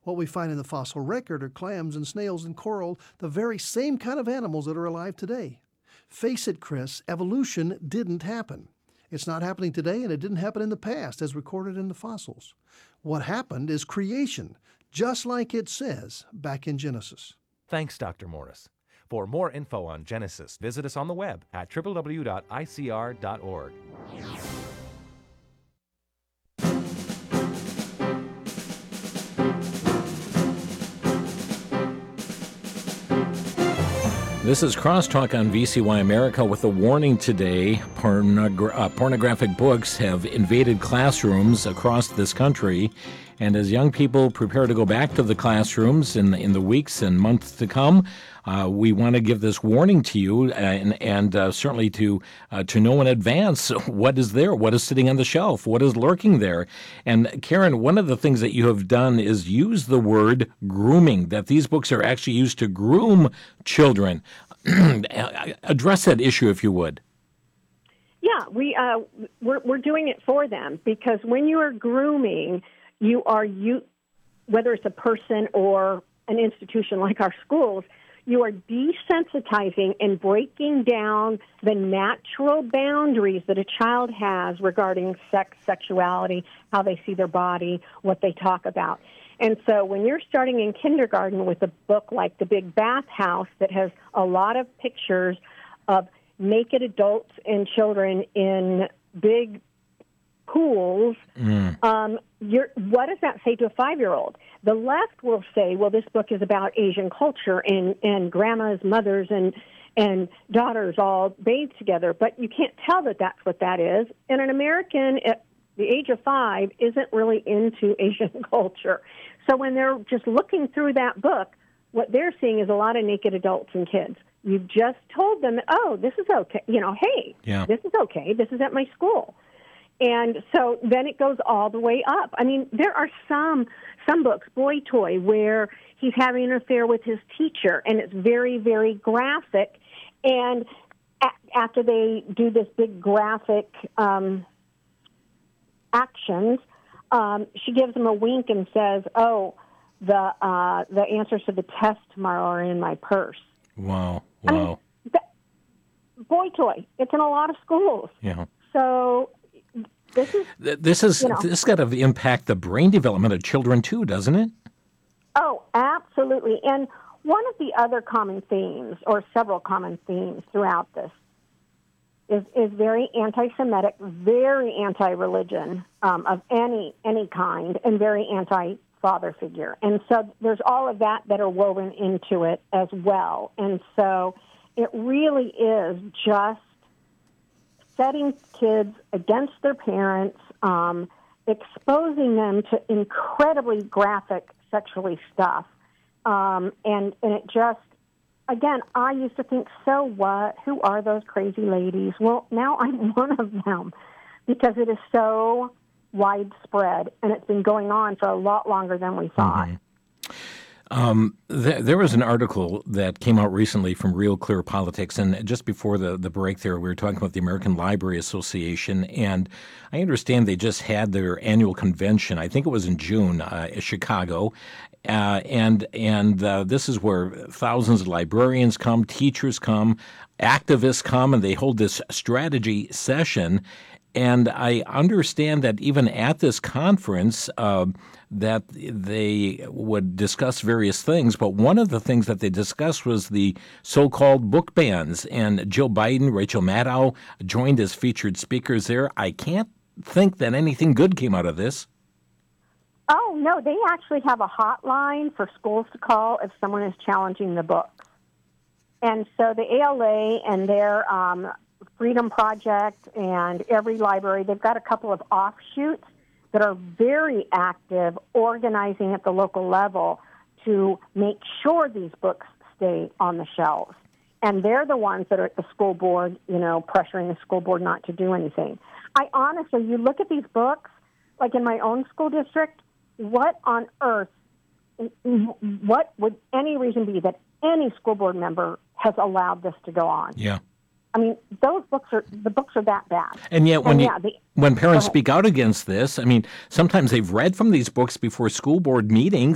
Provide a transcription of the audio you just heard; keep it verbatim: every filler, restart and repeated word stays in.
What we find in the fossil record are clams and snails and coral, the very same kind of animals that are alive today. Face it, Chris, evolution didn't happen. It's not happening today, and it didn't happen in the past, as recorded in the fossils. What happened is creation, just like it says back in Genesis. Thanks, Doctor Morris. For more info on Genesis, visit us on the web at w w w dot i c r dot org. This is Crosstalk on V C Y America with a warning today. Pornogra- uh, pornographic books have invaded classrooms across this country. And as young people prepare to go back to the classrooms in, in the weeks and months to come, uh, we want to give this warning to you and, and uh, certainly to uh, to know in advance what is there, what is sitting on the shelf, what is lurking there. And Karen, one of the things that you have done is use the word grooming, that these books are actually used to groom children. Address that issue, if you would. Yeah, we, uh, we're, we're doing it for them, because when you are grooming, you are, you, whether it's a person or an institution like our schools, you are desensitizing and breaking down the natural boundaries that a child has regarding sex, sexuality, how they see their body, what they talk about. And so when you're starting in kindergarten with a book like The Big Bath House that has a lot of pictures of naked adults and children in big pools, mm. um, you're, what does that say to a five-year-old? The left will say, well, this book is about Asian culture and, and grandmas, mothers, and and daughters all bathed together. But you can't tell that that's what that is. And an American at the age of five isn't really into Asian culture. So when they're just looking through that book, what they're seeing is a lot of naked adults and kids. You've just told them, oh, this is okay. You know, hey, yeah. this is okay. This is at my school. And so then it goes all the way up. I mean, there are some some books, Boy Toy, where he's having an affair with his teacher, and it's very, very graphic. And a- after they do this big graphic um, actions, um, she gives him a wink and says, oh, the uh, the answers to the test tomorrow are in my purse. Wow, wow. I mean, the, Boy Toy, it's in a lot of schools. Yeah. So this is... This is you know, this got to impact the brain development of children too, doesn't it? Oh, absolutely. And one of the other common themes, or several common themes throughout this, is, is very anti-Semitic, very anti-religion um, of any any kind, and very anti-father figure. And so there's all of that that are woven into it as well. And so it really is just setting kids against their parents, um, exposing them to incredibly graphic sexually stuff. Um, and, and it just, again, I used to think, so what? Who are those crazy ladies? Well, now I'm one of them, because it is so widespread, and it's been going on for a lot longer than we thought. Mm-hmm. Um, there, there was an article that came out recently from Real Clear Politics, and just before the, the break there, we were talking about the American Library Association, and I understand they just had their annual convention. I think it was in June, uh, in Chicago, uh, and and uh, this is where thousands of librarians come, teachers come, activists come, and they hold this strategy session. And I understand that even at this conference, uh, that they would discuss various things, but one of the things that they discussed was the so-called book bans. And Jill Biden, Rachel Maddow joined as featured speakers there. I can't think that anything good came out of this. Oh, no, they actually have a hotline for schools to call if someone is challenging the books. And so the A L A and their um, Freedom Project and every library, they've got a couple of offshoots that are very active, organizing at the local level to make sure these books stay on the shelves. And they're the ones that are at the school board, you know, pressuring the school board not to do anything. I honestly, you look at these books, like in my own school district, what on earth, what would any reason be that any school board member has allowed this to go on? Yeah. I mean, those books are, the books are that bad. And yet when and you, yeah, the, when parents speak out against this, I mean, sometimes they've read from these books before school board meetings.